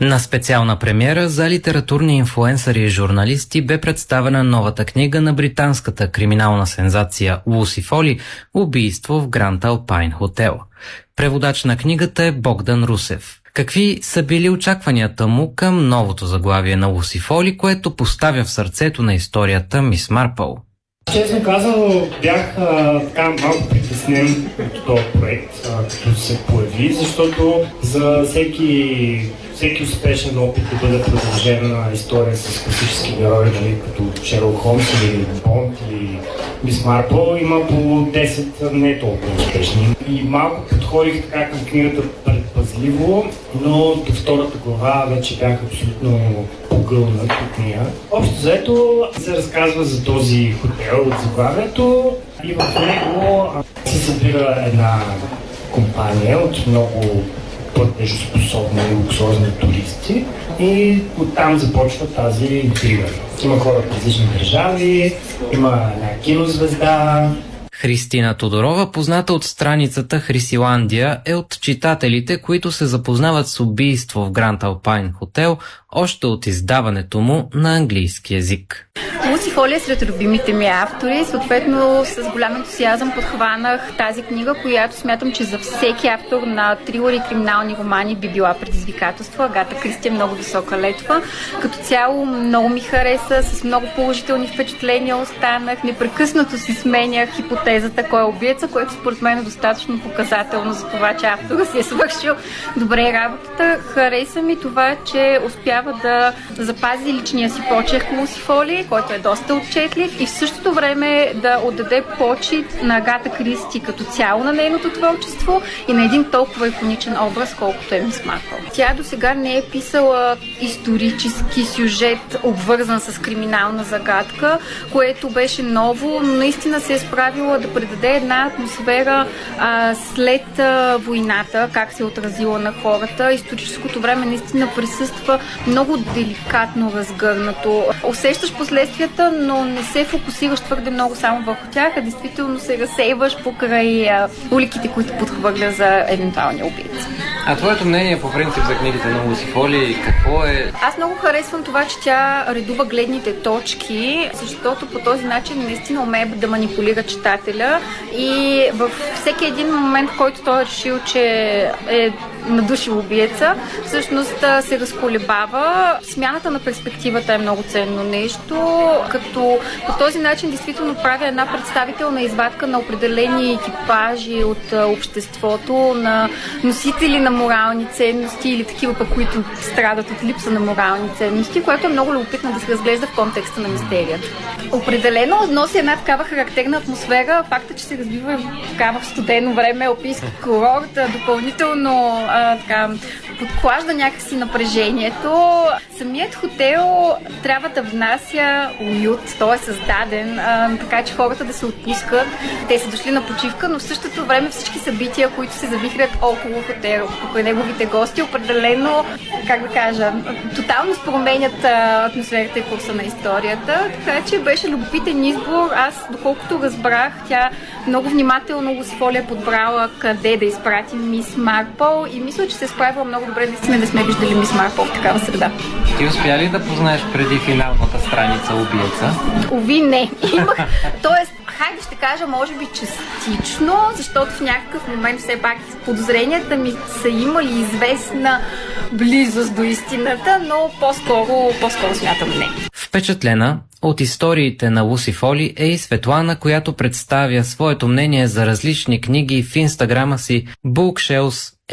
На специална премиера за литературни инфлуенсъри и журналисти бе представена новата книга на британската криминална сензация Луси Фоли «Убийство в Гранд Алпайн хотел». Преводач на книгата е Богдан Русев. Какви са били очакванията му към новото заглавие на Луси Фоли, което поставя в сърцето на историята Мис Марпъл? Честно казано, бях така малко притеснен от този проект, като се появи, защото за всеки успешен опит да бъде продължена история с класически герои, нали, като Шерлок Холмс или Бонд или Мис Марпъл, има по 10 не толкова успешни. И малко подходих така към книгата предпазливо, но до втората глава вече бях абсолютно погълнат от нея. Общо заето се разказва за този хотел от заглавието и в него се събира една компания от много платежоспособни и луксозни туристи и оттам започва тази интрига. Има хора от различни държави, има една кинозвезда. Христина Тодорова, позната от страницата Хрисиландия, е от читателите, които се запознават с убийство в Гранд Алпайн хотел още от издаването му на английски език. Луси Фоли е сред любимите ми автори, съответно с голям ентусиазъм подхванах тази книга, която смятам, че за всеки автор на трилъри и криминални романи би била предизвикателство. Агата Кристи е много висока летва. Като цяло много ми хареса, с много положителни впечатления останах, непрекъснато си сменях хипотезата кой е убиеца, което според мен е достатъчно показателно за това, че автора си е свършил добре работата. Хареса ми това, че успява да запази личния си почерк Луси Фоли, който е доста отчетлив и в същото време да отдаде почит на Агата Кристи като цяло на нейното творчество и на един толкова иконичен образ, колкото е Мис Марпъл. Тя досега не е писала исторически сюжет, обвързан с криминална загадка, което беше ново, но наистина се е справила да предаде една атмосфера след войната, как се е отразила на хората. Историческото време наистина присъства много деликатно разгърнато. Усещаш последствията, но не се фокусираш твърде много само върху тях, а действително се разсейваш покрай уликите, които подхвърля за евентуалния убийца. А твоето мнение по принцип за книгите на Луси Фоли какво е? Аз много харесвам това, че тя редува гледните точки, защото по този начин наистина умее да манипулира читателя и във всеки един момент, в който той е решил, че е надушил убиеца, всъщност се разколебава. Смяната на перспективата е много ценно нещо, като по този начин действително прави една представителна извадка на определени екипажи от обществото, на носители на морални ценности или такива пък, които страдат от липса на морални ценности, което е много любопитно да се разглежда в контекста на мистерията. Определено носи една такава характерна атмосфера. Факта, че се развива така в студено време, алпийски курорт, допълнително подклажда някакси напрежението. Самият хотел трябва да внася уют, той е създаден, така че хората да се отпускат. Те са дошли на почивка, но в същото време всички събития, които се завихрят около хотел, около неговите гости, определено, тотално променят атмосферата и курса на историята. Така че беше любопитен избор. Аз, доколкото разбрах, тя много внимателно Луси Фоли е подбрала къде да изпрати Мис Марпъл и мисля, че се справила много добре, наистина да сме виждали Мис Марпъл в такава среда. Ти успя ли да познаеш преди финалната страница убиеца? Ови, не. Тоест, хайде ще кажа, може би частично, защото в някакъв момент все пак подозренията ми са имали известна близост до истината, но по-скоро смятам не. Впечатлена от историите на Луси Фоли е и Светлана, която представя своето мнение за различни книги в инстаграма си Bookshelves